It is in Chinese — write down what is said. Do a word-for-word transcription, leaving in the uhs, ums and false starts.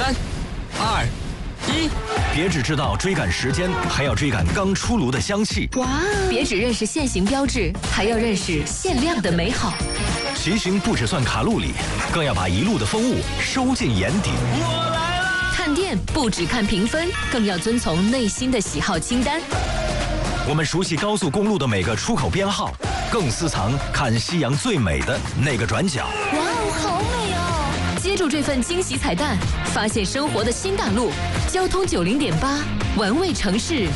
三、二、一。 别只知道追赶时间，还要追赶刚出炉的香气。 哇！别只认识限行标志，还要认识限量的美好。 骑行不只算卡路里，更要把一路的风物收进眼底。 我来了！ 看店不只看评分，更要遵从内心的喜好清单。 我们熟悉高速公路的每个出口编号，更私藏看夕阳最美的那个转角。 哇哦，好美哦！接住这份惊喜彩蛋，发现生活的新大陆。交通九零点八，玩味城市